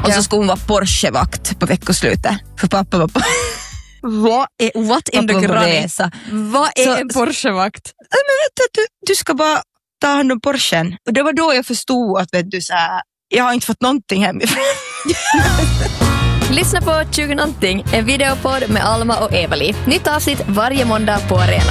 Och så skulle hon vara Porsche-vakt på veckoslutet. För pappa var på... What in the granny? Vad är Så- en Porsche-vakt? Men vet du ska bara ta hand om Porschen. Och det var då jag förstod att vet du, så här, jag har inte fått någonting hemifrån. Lyssna på 20 någonting, en videopodd med Alma och Evali. Nytt avsnitt varje måndag på Arena.